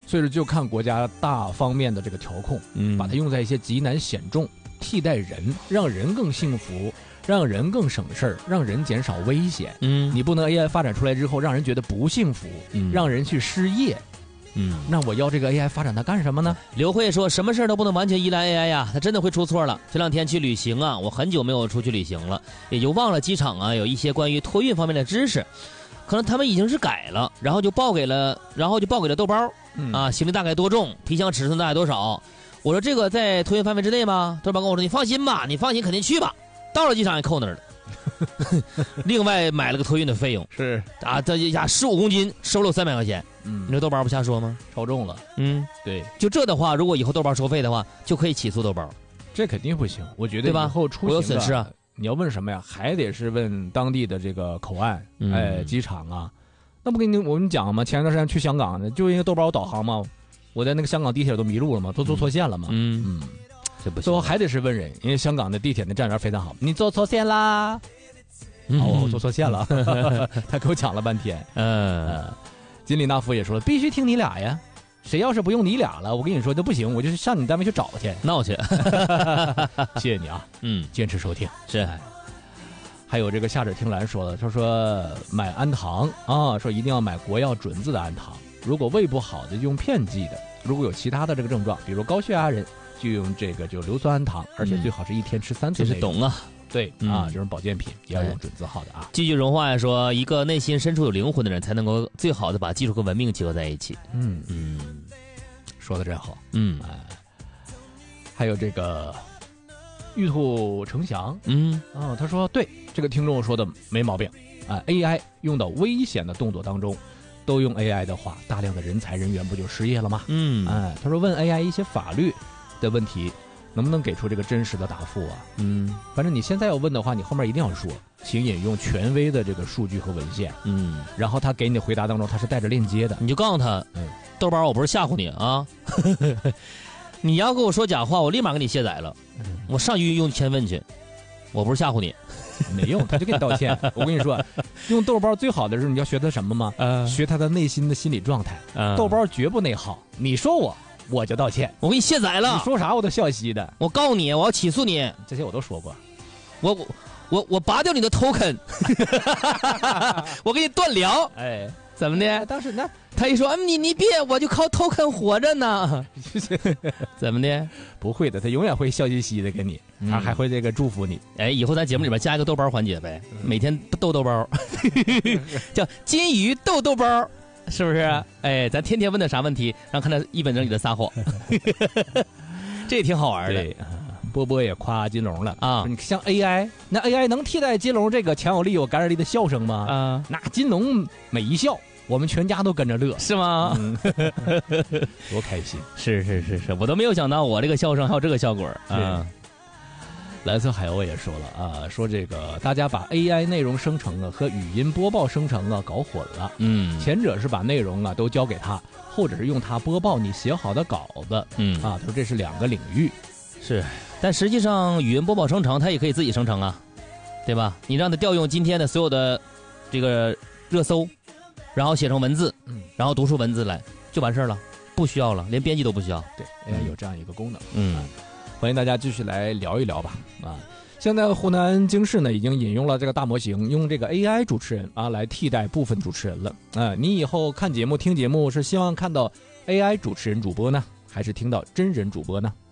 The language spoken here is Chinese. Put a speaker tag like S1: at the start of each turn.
S1: 所以说就看国家大方面的这个调控，把它用在一些急难险重，替代人，让人更幸福，让人更省事儿，让人减少危险。你不能 AI 发展出来之后让人觉得不幸福，让人去失业。那我要这个 AI 发展它干什么呢？
S2: 刘慧说，什么事儿都不能完全依赖 AI 呀，它真的会出错了。这两天去旅行啊，我很久没有出去旅行了，也就忘了机场啊有一些关于托运方面的知识，可能他们已经是改了，然后就报给了豆包啊，行李大概多重，皮箱尺寸大概多少。我说这个在托运范围之内吗？豆包跟我说，你放心吧，你放心肯定去吧。到了机场也扣那儿了。另外买了个托运的费用
S1: 是
S2: 啊，这呀15公斤收了我300块钱。你说豆包不瞎说吗？
S1: 超重了。对，
S2: 就这的话，如果以后豆包收费的话，就可以起诉豆包。
S1: 这肯定不行，我觉得以后出行
S2: 我有损失啊。
S1: 你要问什么呀？还得是问当地的这个口岸，机场啊。那不跟我们讲吗？前一段时间去香港的，就因为豆包导航嘛，我在那个香港地铁都迷路了嘛，都坐错线了嘛。
S2: 这不行，
S1: 最后还得是问人，因为香港的地铁的站员非常好，你坐错线啦。我坐错线了，他给我讲了半天。金里纳夫也说了，必须听你俩呀，谁要是不用你俩了，我跟你说就不行，我就上你单位去找去
S2: 闹去。
S1: 谢谢你啊，坚持收听
S2: 是。
S1: 还有这个夏者听兰说了，他说买氨糖啊，说一定要买国药准字的氨糖，如果胃不好的用片剂的，如果有其他的这个症状，比如高血压人就用这个硫酸氨糖，而且最好是一天吃3次。
S2: 这是懂啊。
S1: 对这种保健品也要用准字号的啊。
S2: 句句荣话说，一个内心深处有灵魂的人才能够最好的把技术和文明结合在一起。
S1: 说的真好。还有这个玉兔成祥，他说对，这个听众说的没毛病啊。AI 用到危险的动作当中，都用 AI 的话，大量的人才人员不就失业了吗？他说问 AI 一些法律的问题，能不能给出这个真实的答复啊？反正你现在要问的话，你后面一定要说，请引用权威的这个数据和文献。然后他给你的回答当中，他是带着链接的，
S2: 你就告诉他，豆包，我不是吓唬你啊，你要跟我说假话，我立马给你卸载了，我上去用千问去，我不是吓唬你。
S1: 没用，他就给你道歉。我跟你说，用豆包最好的是你要学他什么吗？学他的内心的心理状态。豆包绝不内耗，你说我就道歉，
S2: 我给你卸载了。
S1: 你说啥我都笑嘻的。
S2: 我告诉你，我要起诉你。
S1: 这些我都说过。
S2: 我拔掉你的 token， 我给你断粮。怎么的？
S1: 当时那
S2: 他一说，你别，我就靠 token 活着呢。怎么的？
S1: 不会的，他永远会笑嘻嘻的跟你，他还会这个祝福你。
S2: 以后咱节目里边加一个豆包环节呗，每天逗豆包，叫金鱼逗豆包。是不是？咱天天问他啥问题，然后看他一本正经的撒谎，这也挺好玩的。
S1: 波波也夸金龙了啊！你像 AI， 那 AI 能替代金龙这个强有力、有感染力的笑声吗？那金龙每一笑，我们全家都跟着乐，
S2: 是吗？
S1: 多开心！
S2: 是，我都没有想到我这个笑声还有这个效果啊。
S1: 蓝色海鸥也说了啊，说这个大家把 AI 内容生成和语音播报生成搞混了。前者是把内容都交给他，后者是用它播报你写好的稿子。他说这是2个领域。
S2: 是，但实际上语音播报生成它也可以自己生成啊，对吧？你让它调用今天的所有的这个热搜，然后写成文字，然后读出文字来就完事儿了，不需要了，连编辑都不需要。
S1: 对 AI 有这样一个功能。欢迎大家继续来聊一聊吧。现在湖南经视呢已经引用了这个大模型，用这个 AI 主持人来替代部分主持人了。你以后看节目听节目是希望看到 AI 主持人主播呢，还是听到真人主播呢？